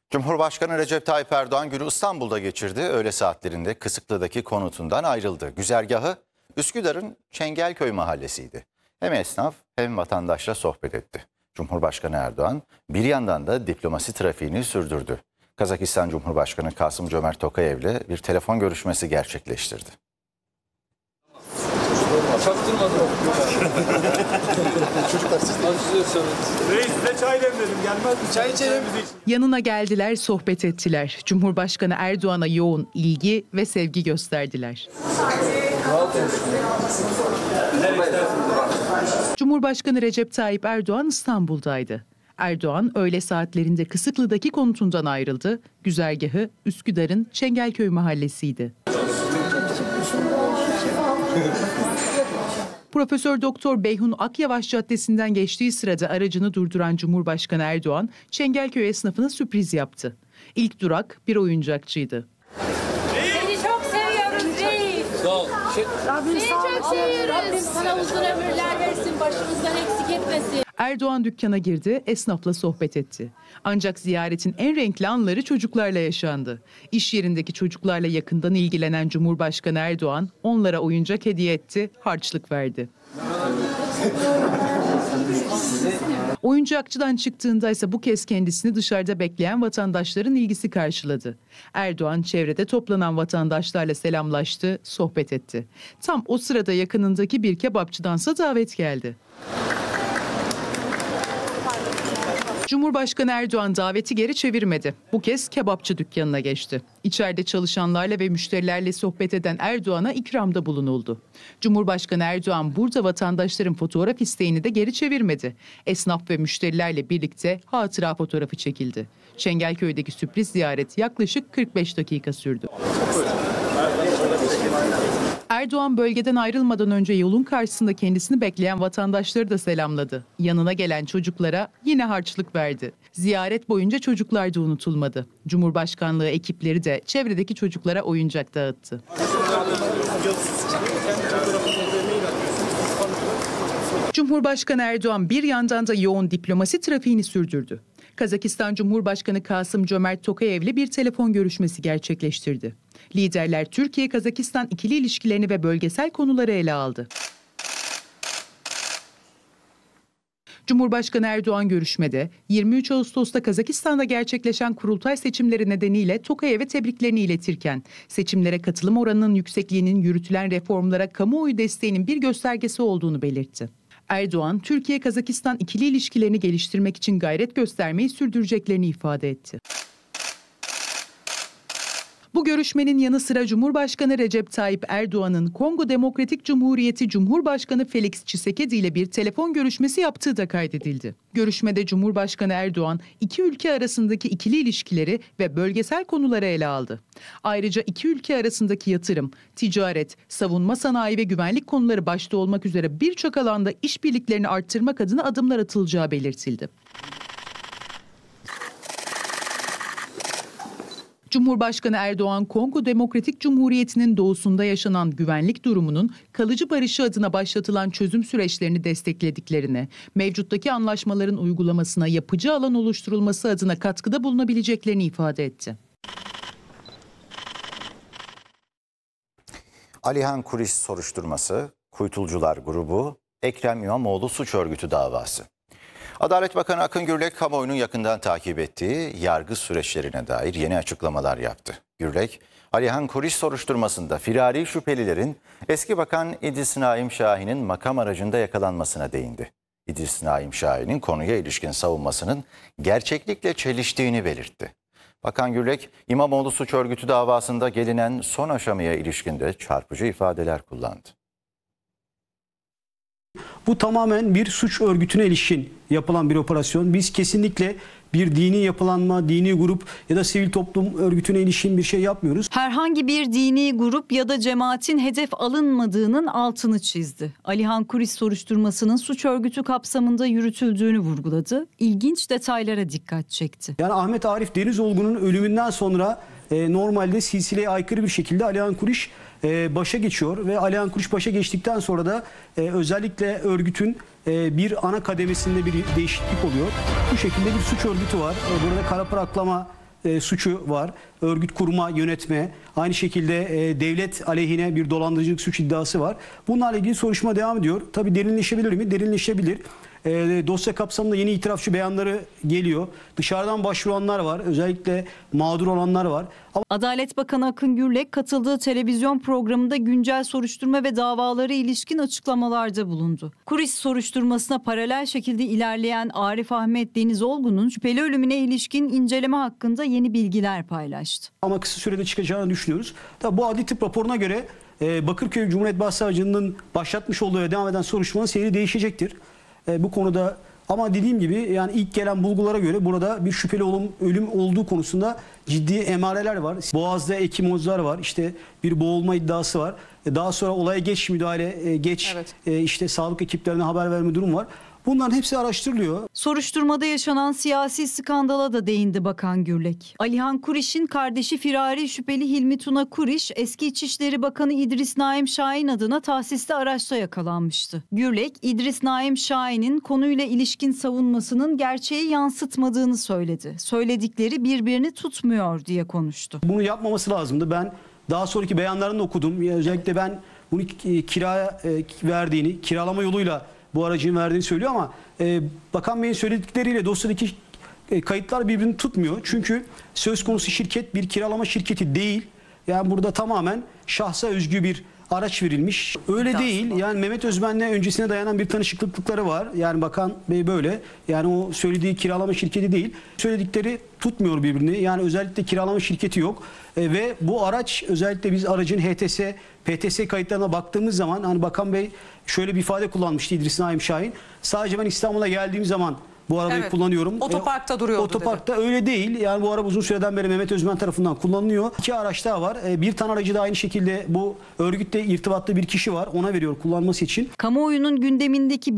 Cumhurbaşkanı Recep Tayyip Erdoğan günü İstanbul'da geçirdi. Öğle saatlerinde Kısıklı'daki konutundan ayrıldı. Güzergahı Üsküdar'ın Çengelköy mahallesiydi. Hem esnaf hem vatandaşla sohbet etti. Cumhurbaşkanı Erdoğan bir yandan da diplomasi trafiğini sürdürdü. Kazakistan Cumhurbaşkanı Kasım-Cömert Tokayev'le bir telefon görüşmesi gerçekleştirdi. Çocuklar siz de. Reis size çay demledim. Gelmez mi? Çay içelim. Yanına geldiler, sohbet ettiler. Cumhurbaşkanı Erdoğan'a yoğun ilgi ve sevgi gösterdiler. Cumhurbaşkanı Recep Tayyip Erdoğan İstanbul'daydı. Erdoğan öğle saatlerinde Kısıklı'daki konutundan ayrıldı. Güzergahı Üsküdar'ın Çengelköy mahallesiydi. Profesör Doktor Beyhun Akyavaş Caddesi'nden geçtiği sırada aracını durduran Cumhurbaşkanı Erdoğan, Çengelköy esnafına sürpriz yaptı. İlk durak bir oyuncakçıydı. Seni çok seviyoruz reis. Sağ ol. Seni çok seviyoruz. Rabbim sana uzun ömürler versin, başımızdan eksik etmesin. Erdoğan dükkana girdi, esnafla sohbet etti. Ancak ziyaretin en renkli anları çocuklarla yaşandı. İş yerindeki çocuklarla yakından ilgilenen Cumhurbaşkanı Erdoğan onlara oyuncak hediye etti, harçlık verdi. Oyuncakçıdan çıktığında ise bu kez kendisini dışarıda bekleyen vatandaşların ilgisi karşıladı. Erdoğan çevrede toplanan vatandaşlarla selamlaştı, sohbet etti. Tam o sırada yakınındaki bir kebapçıdansa davet geldi. Cumhurbaşkanı Erdoğan daveti geri çevirmedi. Bu kez kebapçı dükkanına geçti. İçeride çalışanlarla ve müşterilerle sohbet eden Erdoğan'a ikramda bulunuldu. Cumhurbaşkanı Erdoğan burada vatandaşların fotoğraf isteğini de geri çevirmedi. Esnaf ve müşterilerle birlikte hatıra fotoğrafı çekildi. Çengelköy'deki sürpriz ziyaret yaklaşık 45 dakika sürdü. Erdoğan bölgeden ayrılmadan önce yolun karşısında kendisini bekleyen vatandaşları da selamladı. Yanına gelen çocuklara yine harçlık verdi. Ziyaret boyunca çocuklar da unutulmadı. Cumhurbaşkanlığı ekipleri de çevredeki çocuklara oyuncak dağıttı. Cumhurbaşkanı Erdoğan bir yandan da yoğun diplomasi trafiğini sürdürdü. Kazakistan Cumhurbaşkanı Kasım-Cömert Tokayev'le bir telefon görüşmesi gerçekleştirdi. Liderler Türkiye-Kazakistan ikili ilişkilerini ve bölgesel konuları ele aldı. Cumhurbaşkanı Erdoğan görüşmede 23 Ağustos'ta Kazakistan'da gerçekleşen kurultay seçimleri nedeniyle Tokayev'e tebriklerini iletirken seçimlere katılım oranının yüksekliğinin yürütülen reformlara kamuoyu desteğinin bir göstergesi olduğunu belirtti. Erdoğan, Türkiye-Kazakistan ikili ilişkilerini geliştirmek için gayret göstermeyi sürdüreceklerini ifade etti. Bu görüşmenin yanı sıra Cumhurbaşkanı Recep Tayyip Erdoğan'ın Kongo Demokratik Cumhuriyeti Cumhurbaşkanı Felix Tshisekedi ile bir telefon görüşmesi yaptığı da kaydedildi. Görüşmede Cumhurbaşkanı Erdoğan iki ülke arasındaki ikili ilişkileri ve bölgesel konuları ele aldı. Ayrıca iki ülke arasındaki yatırım, ticaret, savunma sanayi ve güvenlik konuları başta olmak üzere birçok alanda işbirliklerini arttırmak adına adımlar atılacağı belirtildi. Cumhurbaşkanı Erdoğan, Kongo Demokratik Cumhuriyeti'nin doğusunda yaşanan güvenlik durumunun kalıcı barışı adına başlatılan çözüm süreçlerini desteklediklerini, mevcuttaki anlaşmaların uygulamasına yapıcı alan oluşturulması adına katkıda bulunabileceklerini ifade etti. Alihan Kuris soruşturması, Kuytulcular grubu, Ekrem İmamoğlu suç örgütü davası. Adalet Bakanı Akın Gürlek, kamuoyunun yakından takip ettiği yargı süreçlerine dair yeni açıklamalar yaptı. Gürlek, Alihan Kuris soruşturmasında firari şüphelilerin eski bakan İdris Naim Şahin'in makam aracında yakalanmasına değindi. İdris Naim Şahin'in konuya ilişkin savunmasının gerçeklikle çeliştiğini belirtti. Bakan Gürlek, İmamoğlu suç örgütü davasında gelinen son aşamaya ilişkin de çarpıcı ifadeler kullandı. Bu tamamen bir suç örgütüne ilişkin yapılan bir operasyon. Biz kesinlikle bir dini yapılanma, dini grup ya da sivil toplum örgütüne ilişkin bir şey yapmıyoruz. Herhangi bir dini grup ya da cemaatin hedef alınmadığının altını çizdi. Alihan Kuris soruşturmasının suç örgütü kapsamında yürütüldüğünü vurguladı. İlginç detaylara dikkat çekti. Yani Ahmet Arif Denizolgu'nun ölümünden sonra normalde silsileye aykırı bir şekilde Alihan Kuris başa geçiyor ve Alihan Kuris başa geçtikten sonra da özellikle örgütün bir ana kademesinde bir değişiklik oluyor. Bu şekilde bir suç örgütü var. Burada kara para aklama suçu var. Örgüt kurma, yönetme, aynı şekilde devlet aleyhine bir dolandırıcılık suç iddiası var. Bunlarla ilgili soruşturma devam ediyor. Tabii derinleşebilir mi? Derinleşebilir. Dosya kapsamında yeni itirafçı beyanları geliyor. Dışarıdan başvuranlar var. Özellikle mağdur olanlar var. Adalet Bakanı Akın Gürlek katıldığı televizyon programında güncel soruşturma ve davalara ilişkin açıklamalarda bulundu. Kuriş soruşturmasına paralel şekilde ilerleyen Arif Ahmet Deniz Olgun'un şüpheli ölümüne ilişkin inceleme hakkında yeni bilgiler paylaştı. Ama kısa sürede çıkacağını düşünüyoruz. Tabii bu adli tıp raporuna göre Bakırköy Cumhuriyet Başsavcılığı'nın başlatmış olduğu ve devam eden soruşturmanın seyri değişecektir. Bu konuda ama dediğim gibi yani ilk gelen bulgulara göre burada bir şüpheli ölüm olduğu konusunda ciddi emareler var. Boğaz'da ekimozlar var. İşte bir boğulma iddiası var. Daha sonra olaya geç müdahale, işte sağlık ekiplerine haber verme durum var. Bunların hepsi araştırılıyor. Soruşturmada yaşanan siyasi skandala da değindi Bakan Gürlek. Alihan Kuriş'in kardeşi firari şüpheli Hilmi Tuna Kuriş, eski İçişleri Bakanı İdris Naim Şahin adına tahsisli araçta yakalanmıştı. Gürlek, İdris Naim Şahin'in konuyla ilişkin savunmasının gerçeği yansıtmadığını söyledi. Söyledikleri birbirini tutmuyor diye konuştu. Bunu yapmaması lazımdı. Ben daha sonraki beyanlarını okudum. Özellikle ben bunu kiraya verdiğini, kiralama yoluyla bu aracın verdiğini söylüyor ama Bakan Bey'in söyledikleriyle dosyadaki kayıtlar birbirini tutmuyor. Çünkü söz konusu şirket bir kiralama şirketi değil. Yani burada tamamen şahsa özgü bir araç verilmiş. Öyle değil. Yani Mehmet Özmen'le öncesine dayanan bir tanışıklıkları var. Yani Bakan Bey böyle. Yani o söylediği kiralama şirketi değil. Söyledikleri tutmuyor birbirini. Yani özellikle kiralama şirketi yok. Ve bu araç özellikle biz aracın HTS, PTS kayıtlarına baktığımız zaman hani Bakan Bey şöyle bir ifade kullanmıştı İdris Naim Şahin. Sadece ben İstanbul'a geldiğim zaman bu arabayı kullanıyorum. Otoparkta duruyordu Otoparkta dedi. Öyle değil. Yani bu araba uzun süreden beri Mehmet Özmen tarafından kullanılıyor. 2 araç daha var. Bir tane aracı da aynı şekilde bu örgütle irtibatlı bir kişi var. Ona veriyor kullanması için. Kamuoyunun gündemindeki